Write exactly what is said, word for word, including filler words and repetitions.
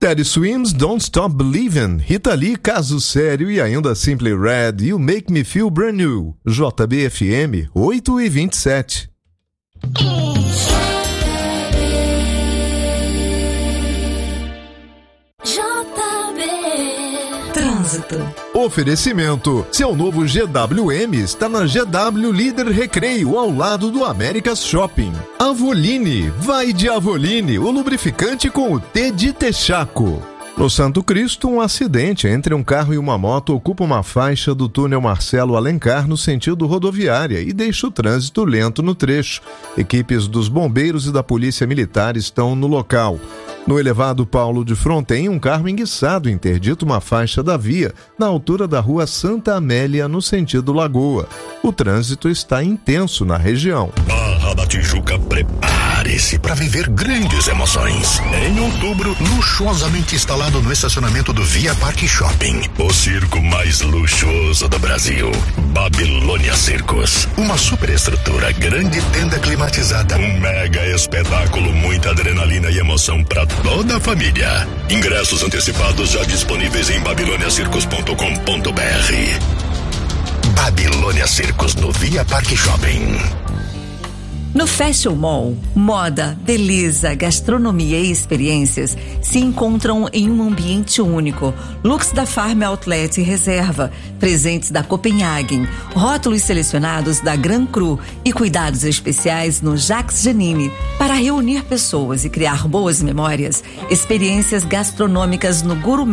Teddy Swims, Don't Stop Believin', Rita Lee, Caso Sério e ainda Simply Red, You Make Me Feel Brand New. J B F M oito e vinte e sete. Trânsito. Oferecimento. Seu novo G W M está na G W Líder Recreio, ao lado do Américas Shopping. Avoline. Vai de Avoline, o lubrificante com o T de Texaco. No Santo Cristo, um acidente entre um carro e uma moto ocupa uma faixa do túnel Marcelo Alencar no sentido rodoviária e deixa o trânsito lento no trecho. Equipes dos bombeiros e da Polícia Militar estão no local. No elevado Paulo de Fronten, um carro enguiçado interdita uma faixa da via na altura da rua Santa Amélia, no sentido Lagoa. O trânsito está intenso na região. Barra da Tijuca, prepare-se para viver grandes emoções. Em outubro, luxuosamente instalado no estacionamento do Via Parque Shopping, o circo mais luxuoso do Brasil, Babilônia Circos. Uma superestrutura, grande tenda climatizada, um mega espetáculo, muita adrenalina e emoção para toda a família. Ingressos antecipados já disponíveis em babilônia circos ponto com ponto b r. Babilônia Circos no Via Parque Shopping. No Fashion Mall, moda, beleza, gastronomia e experiências se encontram em um ambiente único. Looks da Farm Outlet e Reserva, presentes da Copenhagen, rótulos selecionados da Gran Cru e cuidados especiais no Jacques Janine. Para reunir pessoas e criar boas memórias, experiências gastronômicas no Gourmet